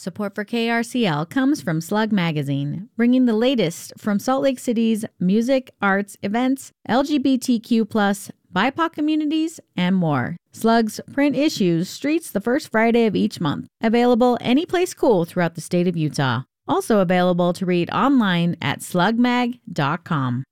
Support for KRCL comes from Slug Magazine, bringing the latest from Salt Lake City's music, arts, events, LGBTQ+, BIPOC communities, and more. Slug's print issues streets the first Friday of each month. Available anyplace cool throughout the state of Utah. Also available to read online at slugmag.com.